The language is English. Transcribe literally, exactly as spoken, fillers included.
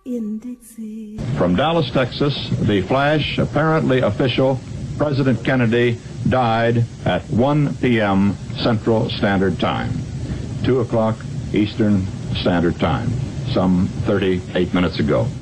in Dixie. From Dallas, Texas, the flash, apparently official, President Kennedy died at one p.m. Central Standard Time, two o'clock Eastern Standard Time, some thirty-eight minutes ago.